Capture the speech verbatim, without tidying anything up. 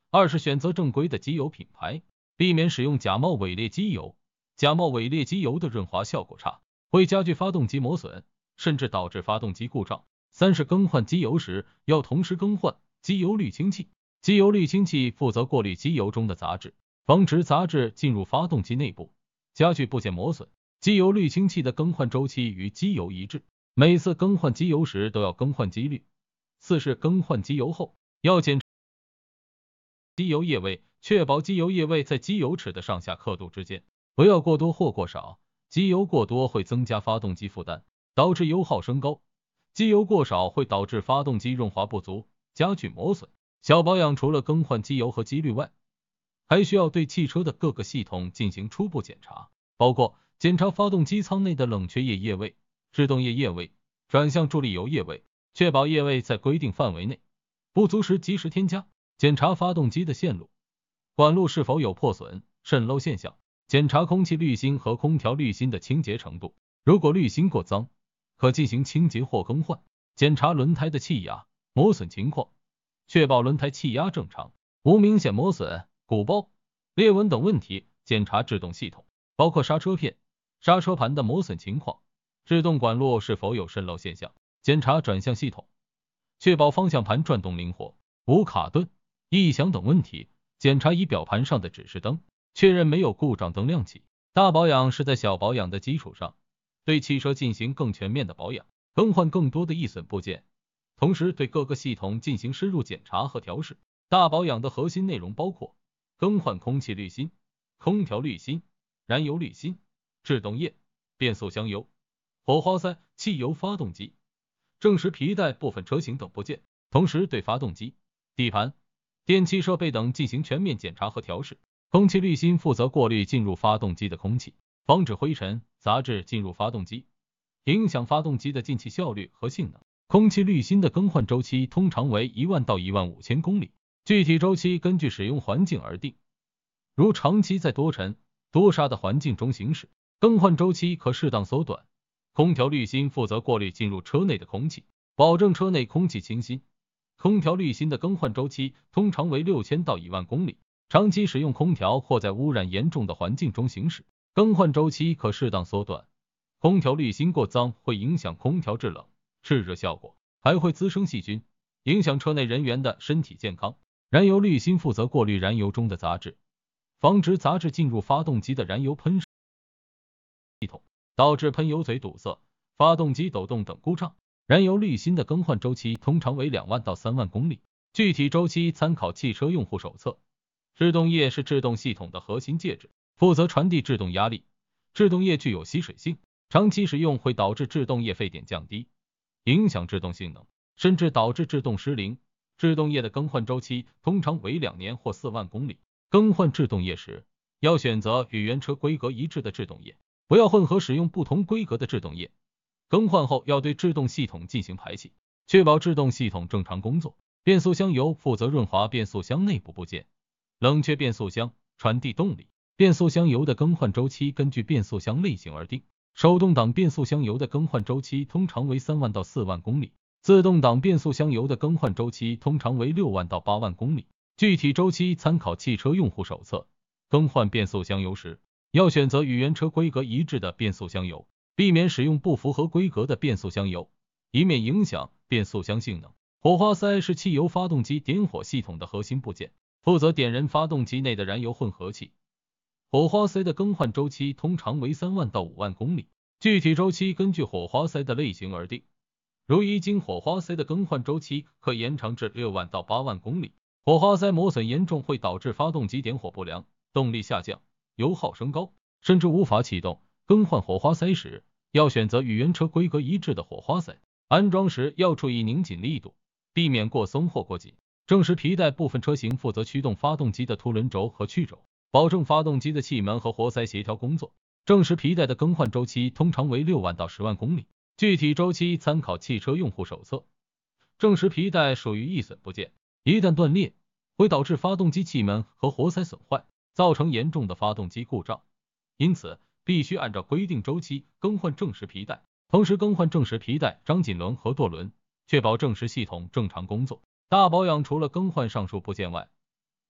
二是选择正规的机油品牌，避免使用假冒伪劣机油。假冒伪劣机油的润滑效果差，会加剧发动机磨损，甚至导致发动机故障。三是更换机油时要同时更换机油滤清器。机油滤清器负责过滤机油中的杂质，防止杂质进入发动机内部，加剧部件磨损。机油滤清器的更换周期与机油一致，每次更换机油时都要更换机滤。四是更换机油后要检查机油液位，确保机油液位在机油尺的上下刻度之间，不要过多或过少。机油过多会增加发动机负担，导致油耗升高；机油过少会导致发动机润滑不足，加剧磨损。小保养除了更换机油和机滤外，还需要对汽车的各个系统进行初步检查，包括检查发动机舱内的冷却液液位、制动液液位、转向助力油液位，确保液位在规定范围内，不足时及时添加。检查发动机的线路、管路是否有破损、渗漏现象，检查空气滤芯和空调滤芯的清洁程度，如果滤芯过脏，可进行清洁或更换。检查轮胎的气压、磨损情况，确保轮胎气压正常，无明显磨损、鼓包、裂纹等问题。检查制动系统，包括刹车片、刹车盘的磨损情况，制动管路是否有渗漏现象。检查转向系统，确保方向盘转动灵活，无卡顿、异响等问题。检查仪表盘上的指示灯，确认没有故障灯亮起。大保养是在小保养的基础上，对汽车进行更全面的保养，更换更多的易损部件，同时对各个系统进行深入检查和调试。大保养的核心内容包括更换空气滤芯、空调滤芯、燃油滤芯、制动液、变速箱油、火花塞、汽油发动机、正时皮带部分车型等部件，同时对发动机、底盘、电气设备等进行全面检查和调试。空气滤芯负责过滤进入发动机的空气，防止灰尘、杂质进入发动机，影响发动机的进气效率和性能。空气滤芯的更换周期通常为一万到一万五千公里，具体周期根据使用环境而定。如长期在多尘、多沙的环境中行驶，更换周期可适当缩短。空调滤芯负责过滤进入车内的空气，保证车内空气清新。空调滤芯的更换周期通常为六千到一万公里。长期使用空调或在污染严重的环境中行驶，更换周期可适当缩短。空调滤芯过脏会影响空调制冷、制热效果，还会滋生细菌，影响车内人员的身体健康。燃油滤芯负责过滤燃油中的杂质，防止杂质进入发动机的燃油喷射系统，导致喷油嘴堵塞、发动机抖动等故障。燃油滤芯的更换周期通常为两万到三万公里，具体周期参考汽车用户手册。制动液是制动系统的核心介质，负责传递制动压力。制动液具有吸水性，长期使用会导致制动液沸点降低，影响制动性能，甚至导致制动失灵。制动液的更换周期通常为两年或四万公里。更换制动液时，要选择与原车规格一致的制动液，不要混合使用不同规格的制动液。更换后要对制动系统进行排气，确保制动系统正常工作。变速箱油负责润滑变速箱内部部件，冷却变速箱，传递动力。变速箱油的更换周期根据变速箱类型而定，手动挡变速箱油的更换周期通常为三万到四万公里，自动挡变速箱油的更换周期通常为六万到八万公里，具体周期参考汽车用户手册。更换变速箱油时，要选择与原车规格一致的变速箱油，避免使用不符合规格的变速箱油，以免影响变速箱性能。火花塞是汽油发动机点火系统的核心部件，负责点燃发动机内的燃油混合气。火花塞的更换周期通常为三万到五万公里，具体周期根据火花塞的类型而定。如一经火花塞的更换周期可延长至六万到八万公里。火花塞磨损严重会导致发动机点火不良，动力下降，油耗升高，甚至无法启动。更换火花塞时，要选择与原车规格一致的火花塞。安装时要注意拧紧力度，避免过松或过紧。正时皮带部分车型负责驱动发动机的凸轮轴和曲轴，保证发动机的气门和活塞协调工作。正时皮带的更换周期通常为六万到十万公里，具体周期参考汽车用户手册。正时皮带属于易损部件，一旦断裂，会导致发动机气门和活塞损坏，造成严重的发动机故障。因此，必须按照规定周期更换正时皮带，同时更换正时皮带、张紧轮和舵轮，确保正时系统正常工作。大保养除了更换上述部件外，